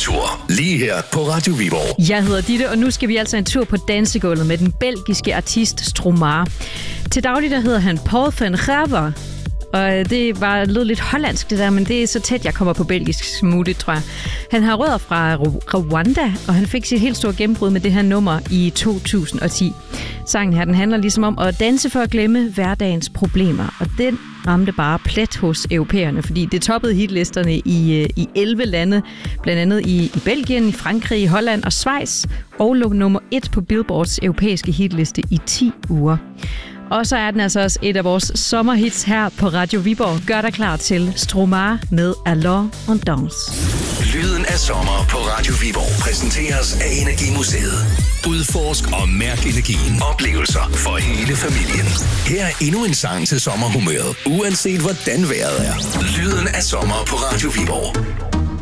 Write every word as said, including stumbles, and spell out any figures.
sommertur, lige her på Radio Viborg. Jeg hedder Ditte, og nu skal vi altså en tur på dansegulvet med den belgiske artist Stromae. Til daglig der hedder han Paul van Raver. Og det var lød lidt hollandsk det der, men det er så tæt, jeg kommer på belgisk muligt, tror jeg. Han har rødder fra Rwanda, og han fik sit helt store gennembrud med det her nummer i to tusind og ti. Sangen her, den handler ligesom om at danse for at glemme hverdagens problemer, og den ramte bare plet hos europæerne, fordi det toppede hitlisterne i, i elleve lande, blandt andet i, i Belgien, i Frankrig, i Holland og Schweiz, og lå nummer et på Billboards europæiske hitliste i ti uger. Og så er den altså også et af vores sommerhits her på Radio Viborg. Gør dig klar til Stromae med Alors on danse. Lyden af sommer på Radio Viborg præsenteres af Energimuseet. Udforsk og mærk energien. Oplevelser for hele familien. Her er endnu en sang til sommerhumøret, uanset hvordan vejret er. Lyden af sommer på Radio Viborg.